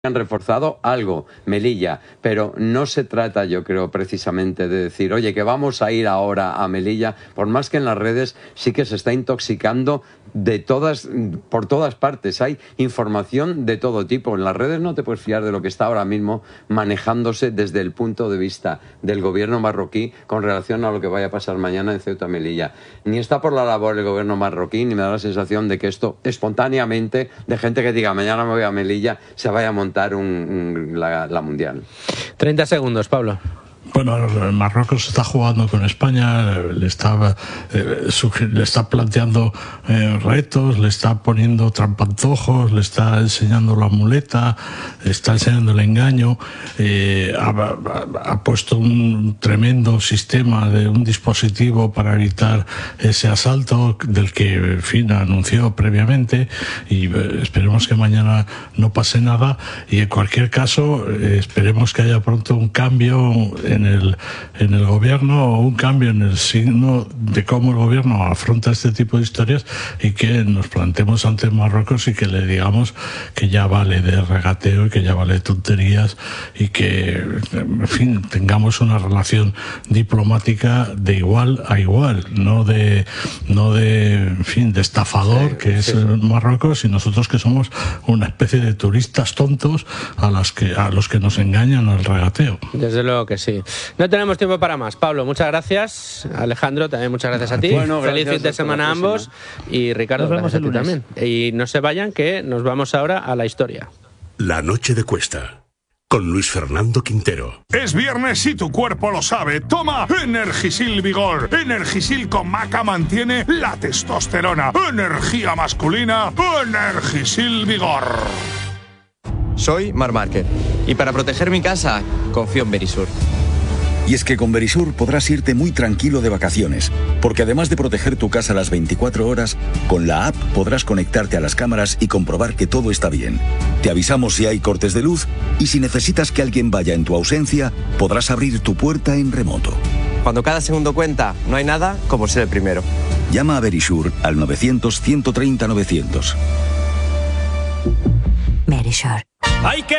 han reforzado algo, Melilla, pero no se trata, yo creo, precisamente de decir, oye, que vamos a ir ahora a Melilla, por más que en las redes sí que se está intoxicando por todas partes, hay información de todo tipo. En las redes no te puedes fiar de lo que está ahora mismo manejándose desde el punto de vista del gobierno marroquí con relación a lo que vaya a pasar mañana en Ceuta y Melilla. Ni está por la labor el gobierno marroquí, ni me da la sensación de que esto espontáneamente, de gente que diga mañana me voy a Melilla, se vaya a montar la mundial. 30 segundos, Pablo. Bueno, Marruecos está jugando con España, le está planteando retos, le está poniendo trampantojos, le está enseñando la muleta, le está enseñando el engaño, ha puesto un tremendo sistema de un dispositivo para evitar ese asalto del que, en fin, anunció previamente, y esperemos que mañana no pase nada, y en cualquier caso esperemos que haya pronto un cambio en el gobierno, o un cambio en el signo de cómo el gobierno afronta este tipo de historias, y que nos plantemos ante Marruecos y que le digamos que ya vale de regateo y que ya vale de tonterías, y que, en fin, tengamos una relación diplomática de igual a igual, no de en fin, de estafador, que es Marruecos, y nosotros que somos una especie de turistas tontos a los que nos engañan al regateo. Desde luego que sí. No tenemos tiempo para más. Pablo, muchas gracias. Alejandro, también muchas gracias a ti. Bueno, feliz fin de semana a ambos. Y Ricardo, gracias a ti también. Y no se vayan, que nos vamos ahora a la historia. La noche de Cuesta, con Luis Fernando Quintero. Es viernes y tu cuerpo lo sabe. Toma Energisil Vigor. Energisil con maca mantiene la testosterona. Energía masculina. Energisil Vigor. Soy Marc Márquez y para proteger mi casa confío en Verisur. Y es que con Verisur podrás irte muy tranquilo de vacaciones, porque además de proteger tu casa las 24 horas, con la app podrás conectarte a las cámaras y comprobar que todo está bien. Te avisamos si hay cortes de luz, y si necesitas que alguien vaya en tu ausencia, podrás abrir tu puerta en remoto. Cuando cada segundo cuenta, no hay nada como ser el primero. Llama a Verisur al 900 130 900. Verisur. ¡Hay que